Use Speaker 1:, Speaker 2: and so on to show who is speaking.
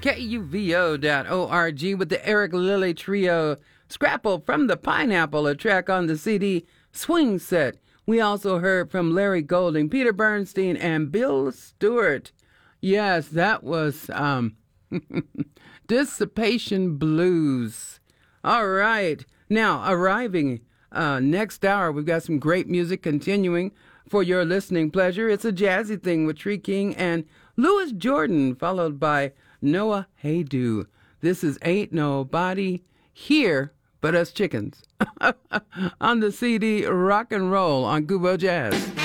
Speaker 1: KUVO.org with the Eric Lilly Trio. Scrapple from the Pineapple, a track on the CD Swing Set. We also heard from Larry Golding, Peter Bernstein, and Bill Stewart. Yes, that was Dissipation Blues. All right. Now, arriving next hour, we've got some great music continuing for your listening pleasure. It's a jazzy thing with Tree King and Louis Jordan, followed by Noah Haydu. This is Ain't Nobody Here But Us Chickens on the CD Rock and Roll on Kubo Jazz.